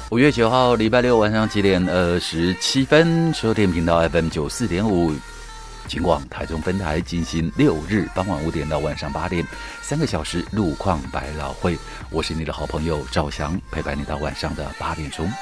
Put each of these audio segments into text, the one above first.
5月9号礼拜六晚上7点27分，收听频道 FM94.5，警广台中分台进行6日傍晚5点到晚上8点3个小时路况百老汇，我是你的好朋友赵翔，陪伴你到晚上的8点钟。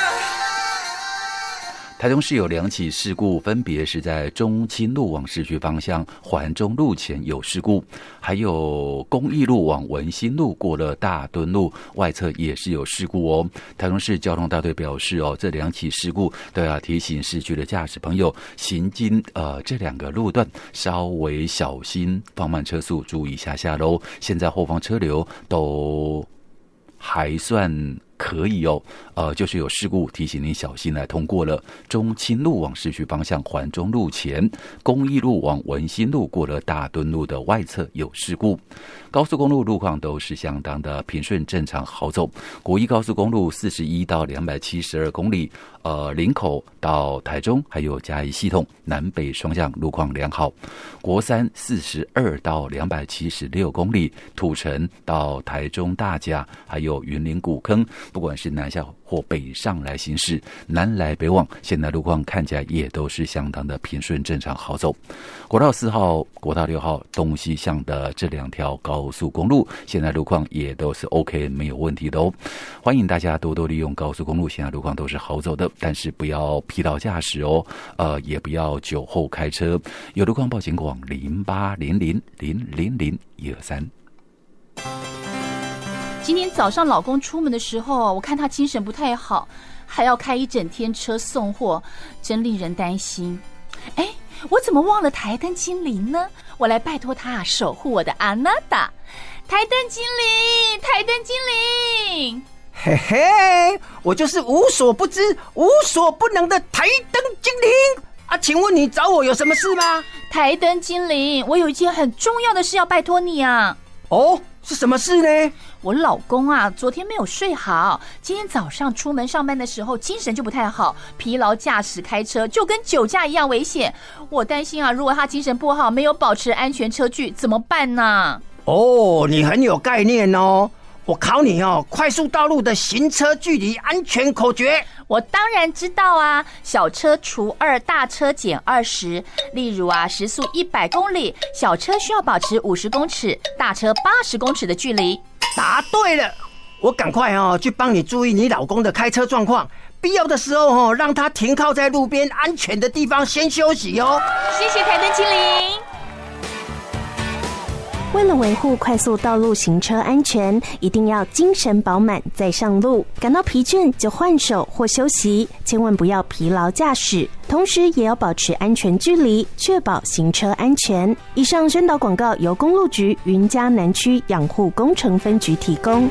台中市有2起事故，分别是在中清路往市区方向环中路前有事故，还有公益路往文心路过了大墩路外侧也是有事故哦。台中市交通大队表示这2起事故都要提醒市区的驾驶朋友行经这2个路段稍微小心，放慢车速，注意下喽。现在后方车流都还算可以就是有事故，提醒您小心来通过了。中清路往市区方向环中路前，公益路往文心路过了大墩路的外侧有事故。高速公路路况都是相当的平顺正常好走。国一高速公路41到272公里，林口到台中还有嘉义系统南北双向路况良好。国三42到276公里，土城到台中大甲还有云林古坑，不管是南下或北上来行驶，南来北往，现在路况看起来也都是相当的平顺正常好走。国道4号、国道6号东西向的这2条高速公路，现在路况也都是 OK 没有问题的哦。欢迎大家多多利用高速公路，现在路况都是好走的，但是不要疲劳驾驶哦，也不要酒后开车。有路况报警广0800000123。 今天早上老公出门的时候，我看他精神不太好，还要开1整天车送货，真令人担心。我怎么忘了台灯精灵呢？我来拜托他守护我的阿娜达。台灯精灵，台灯精灵， 嘿嘿，我就是无所不知、无所不能的台灯精灵啊！请问你找我有什么事吗？ 台灯精灵，我有一件很重要的事要拜托你啊。 哦，是什么事呢？ 我老公啊，昨天没有睡好，今天早上出门上班的时候精神就不太好，疲劳驾驶开车就跟酒驾一样危险。我担心啊，如果他精神不好，没有保持安全车距怎么办呢？ 哦，你很有概念哦。我考你快速道路的行车距离安全口诀。 我当然知道啊，小车除2，大车减20。例如啊，时速100公里，小车需要保持50公尺，大车80公尺的距离。 答对了，我赶快去帮你注意你老公的开车状况，必要的时候让他停靠在路边安全的地方先休息哦。 谢谢台灯精灵。 为了维护快速道路行车安全，一定要精神饱满再上路，感到疲倦就换手或休息，千万不要疲劳驾驶，同时也要保持安全距离，确保行车安全。以上宣导广告由公路局云嘉南区养护工程分局提供。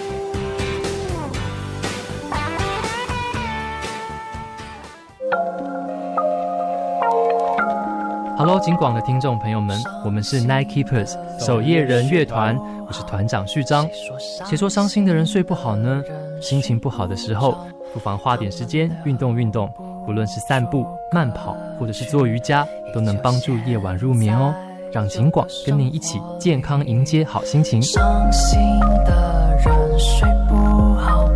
Hello， 警广的听众朋友们，我们是 Night Keepers 守夜人乐团，我是团长序章。谁说伤心的人睡不好呢？心情不好的时候，不妨花点时间运动运动，不论是散步、慢跑，或者是做瑜伽，都能帮助夜晚入眠哦。让警广跟您一起健康迎接好心情。 伤心的人睡不好，